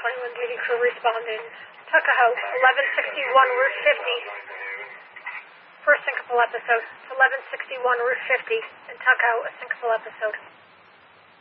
21 duty crew responding. Tuckahoe, 1161 Route 50. First syncopal episode. 1161 Route 50 in Tuckahoe, a syncopal episode.